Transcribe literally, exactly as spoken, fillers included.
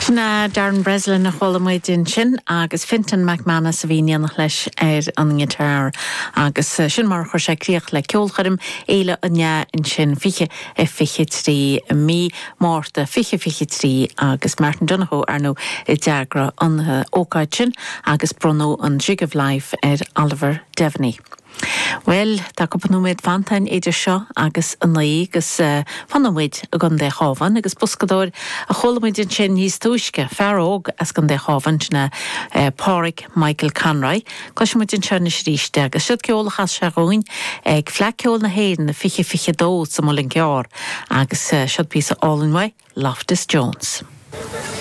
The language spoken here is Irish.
Sna Darren Breslin na chola din sin agus Fintan McManus a bhíon nach leis ar an gitar agus sin mar chuir sé críoch le ceolcharim éile anya in sin fiche e fiche trí mí mórta fiche fiche trí agus Martin Donohoe ar nó i deagra an ócáid sin agus brunó an Jig of Life ar Oliver Devaney. Well, tá cuppanúméid fantain éidir seo agus an naí agus fanamid a gan dé chávan agus buscadóir a cholamid in sin níos túisce fearóg as gan dé chávan na Páric Michael Conroy cosisiid in sin is ríiste agus siad ceolachas se roin ag fleiciol na héan na fiche fiche dó sa molin ceár agus siad pí a all-in-way Loftus Jones.